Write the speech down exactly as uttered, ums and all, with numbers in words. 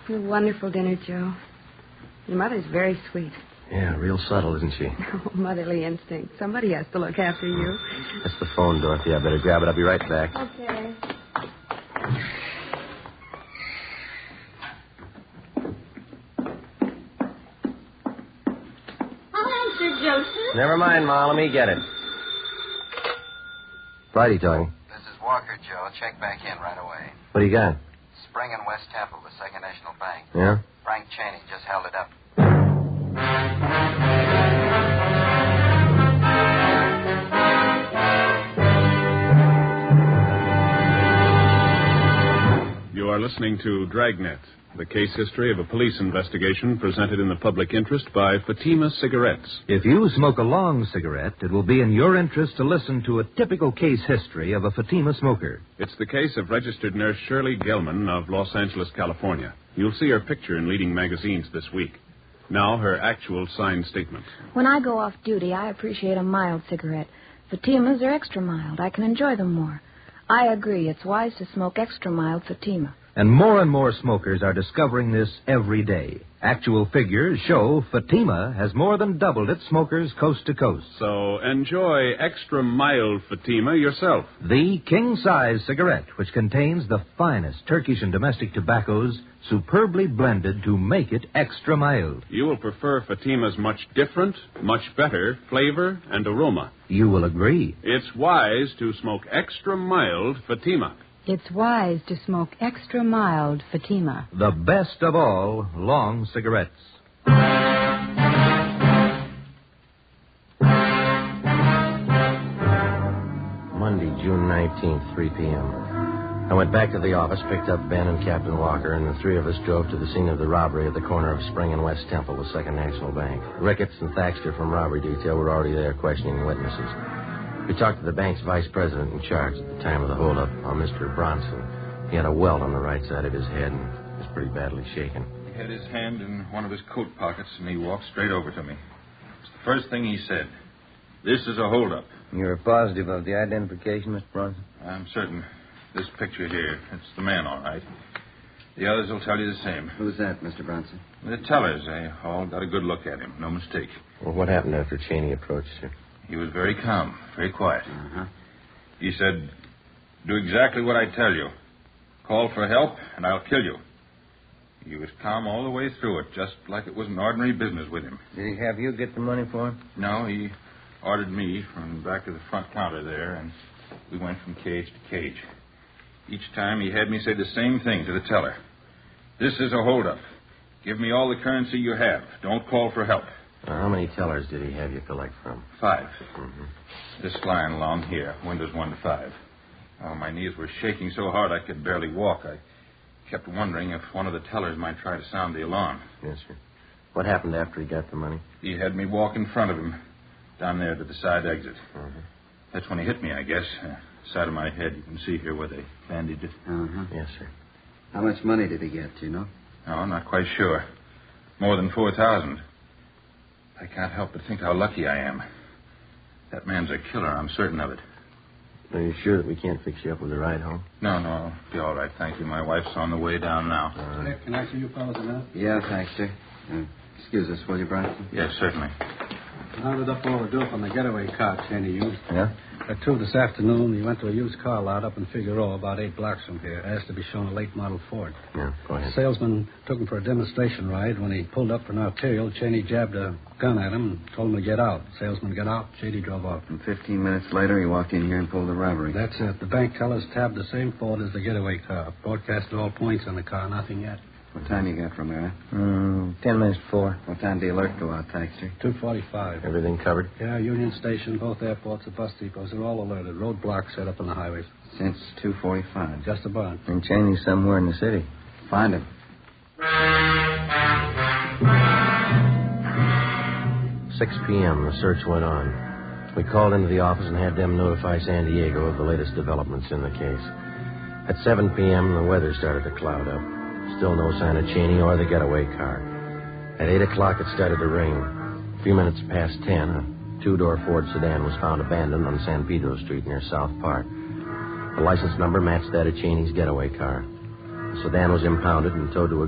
A wonderful dinner, Joe. Your mother's very sweet. Yeah, real subtle, isn't she? Oh, motherly instinct. Somebody has to look after you. That's the phone, Dorothy. I better grab it. I'll be right back. Okay. I'll answer, Joseph. Never mind, Ma. Let me get it. Friday talking. This is Walker, Joe. Check back in right away. What do you got? Spring and West Temple, the Second National Bank. Yeah? Frank Cheney just held it up. You are listening to Dragnet, the case history of a police investigation presented in the public interest by Fatima Cigarettes. If you smoke a long cigarette, it will be in your interest to listen to a typical case history of a Fatima smoker. It's the case of registered nurse Shirley Gelman of Los Angeles, California. You'll see her picture in leading magazines this week. Now, her actual signed statement. When I go off duty, I appreciate a mild cigarette. Fatimas are extra mild. I can enjoy them more. I agree. It's wise to smoke extra mild Fatima. And more and more smokers are discovering this every day. Actual figures show Fatima has more than doubled its smokers coast to coast. So enjoy extra mild Fatima yourself. The king-size cigarette, which contains the finest Turkish and domestic tobaccos superbly blended to make it extra mild. You will prefer Fatima's much different, much better flavor and aroma. You will agree. It's wise to smoke extra mild Fatima. It's wise to smoke extra mild Fatima. The best of all long cigarettes. Monday, June nineteenth, three p.m. I went back to the office, picked up Ben and Captain Walker, and the three of us drove to the scene of the robbery at the corner of Spring and West Temple, the Second National Bank. Ricketts and Thaxter from robbery detail were already there questioning witnesses. We talked to the bank's vice president in charge at the time of the holdup, a Mister Bronson. He had a welt on the right side of his head and was pretty badly shaken. He had his hand in one of his coat pockets, and he walked straight over to me. It's the first thing he said. This is a holdup. You're positive of the identification, Mister Bronson? I'm certain. This picture here, it's the man, all right. The others will tell you the same. Who's that, Mister Bronson? The tellers, they all got a good look at him. No mistake. Well, what happened after Cheney approached you? He was very calm, very quiet. Uh-huh. He said, do exactly what I tell you. Call for help, and I'll kill you. He was calm all the way through it, just like it was an ordinary business with him. Did he have you get the money for him? No, he ordered me from back to the front counter there, and we went from cage to cage. Each time he had me say the same thing to the teller. This is a holdup. Give me all the currency you have. Don't call for help. Uh, how many tellers did he have you collect from? Five. Mm-hmm. This line along here, windows one to five. Oh, my knees were shaking so hard I could barely walk. I kept wondering if one of the tellers might try to sound the alarm. Yes, sir. What happened after he got the money? He had me walk in front of him, down there to the side exit. Mm-hmm. That's when he hit me, I guess. Uh, side of my head, you can see here where they bandaged it. Uh-huh. Yes, sir. How much money did he get, do you know? No, I'm not quite sure. More than four thousand. I can't help but think how lucky I am. That man's a killer, I'm certain of it. Are you sure that we can't fix you up with a ride home? No, no, I'll be all right, thank you. My wife's on the way down now. All right. Can I see you fellas a minute? Yeah, thanks, sir. Uh, excuse us, will you, Bronson? Yes, certainly. Rounded up all the dope on the getaway car Cheney used. Yeah? At two this afternoon, he went to a used car lot up in Figueroa, about eight blocks from here. Asked to be shown a late model Ford. Yeah, go ahead. The salesman took him for a demonstration ride. When he pulled up for an arterial, Cheney jabbed a gun at him and told him to get out. The salesman got out. Cheney drove off. And fifteen minutes later, he walked in here and pulled the robbery. That's it. The bank tellers tabbed the same Ford as the getaway car. Broadcasted all points on the car. Nothing yet. What time you got from there? Mm, ten minutes before. What time did the alert go out, Thaxter? two forty-five. Everything covered? Yeah, Union Station, both airports, the bus depots, they're all alerted. Roadblocks set up on the highways. Since two forty-five. Just about. And Cheney's somewhere in the city. Find him. six p.m., the search went on. We called into the office and had them notify San Diego of the latest developments in the case. At seven p.m., the weather started to cloud up. Still no sign of Cheney or the getaway car. At eight o'clock, it started to rain. A few minutes past ten, a two-door Ford sedan was found abandoned on San Pedro Street near South Park. The license number matched that of Cheney's getaway car. The sedan was impounded and towed to a